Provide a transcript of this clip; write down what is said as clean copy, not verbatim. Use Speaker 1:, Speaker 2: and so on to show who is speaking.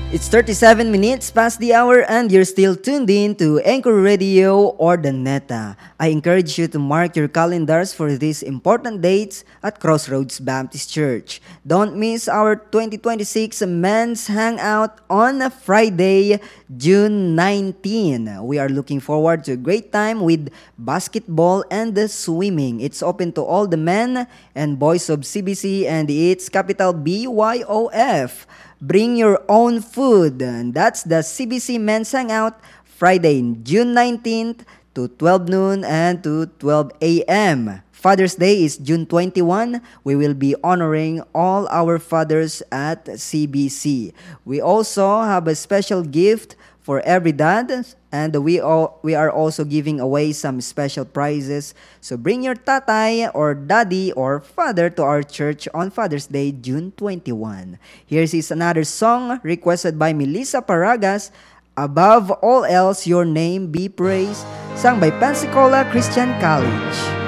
Speaker 1: It's 37 minutes past the hour and you're still tuned in to Anchor Radio or the Neta. I encourage you to mark your calendars for these important dates at Crossroads Baptist Church. Don't miss our 2026 Men's Hangout on Friday, June 19. We are looking forward to a great time with basketball and swimming. It's open to all the men and boys of CBC and it's capital BYOF. Bring your own food. And that's the CBC Men's Hangout Friday, June 19th to 12 noon and to 12 a.m. Father's Day is June 21. We will be honoring all our fathers at CBC. We also have a special gift for every dad and we are also giving away some special prizes. So bring your tatay or daddy or father to our church on Father's Day, June 21. Here's another song requested by Melissa Paragas, Above All Else Your Name Be Praised, sung by Pensacola Christian College.